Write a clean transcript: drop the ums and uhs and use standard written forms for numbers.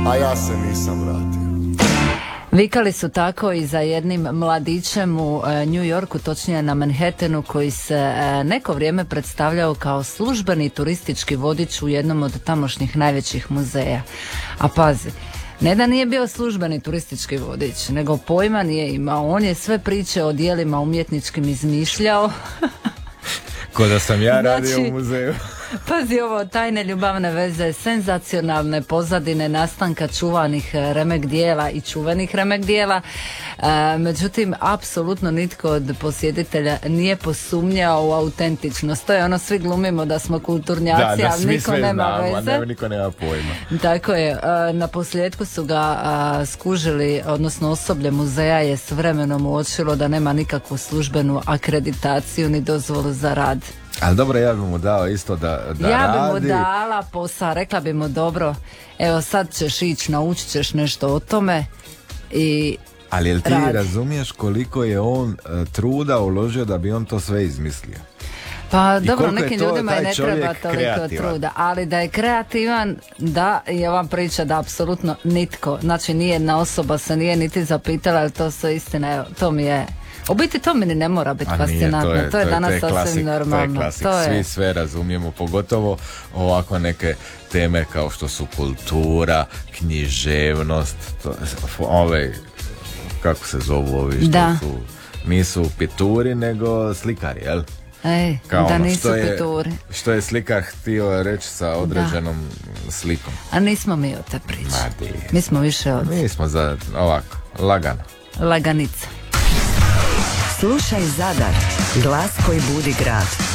a ja se nisam vratio. Vikali su tako i za jednim mladićem u New Yorku, točnije na Manhattanu, koji se neko vrijeme predstavljao kao službeni turistički vodič u jednom od tamošnjih najvećih muzeja. A pazi, ne da nije bio službeni turistički vodič, nego pojma nije imao. On je sve priče o dijelima umjetničkim izmišljao. Ko da sam ja radio u muzeju. Pazi ovo, tajne ljubavne veze, senzacionalne pozadine nastanka čuvanih remek dijela i čuvenih remek dijela. Međutim, apsolutno nitko od posjetitelja nije posumnjao u autentičnost. To je ono, svi glumimo da smo kulturnjaci, ali niko nema veze. Niko nema pojma. Tako je, na posljedku su ga skužili, odnosno osoblje muzeja je s vremenom uočilo da nema nikakvu službenu akreditaciju ni dozvolu za rad. Ali dobro, ja bi mu dao isto da ja radi. bi mu dala posao, rekla bi mu dobro, evo sad ćeš ići, naučit ćeš nešto o tome i ali jel ti radi. razumiješ koliko je on truda uložio da bi on to sve izmislio? Pa I dobro, koliko nekim je to ljudima taj ne treba čovjek toliko kreativan. truda, ali da je kreativan, da, je ova priča da apsolutno nitko, znači nijedna osoba se nije niti zapitala, ali to su istina, evo, to mi je, u biti to mi ni ne mora biti fascinantno, to je danas sasvim normalno. To je klasik, svi sve razumijemo, pogotovo ovako neke teme kao što su kultura, književnost, kako se zovu ovi što su, nisu pituri nego slikari, jel? Ej, kao da ono, nisu pituri. Što je slikar htio reći sa određenom slikom. A nismo mi od te priče. Mi smo više od... Mi smo za ovako, lagano. Laganica. Slušaj Zadar, glas koji budi grad.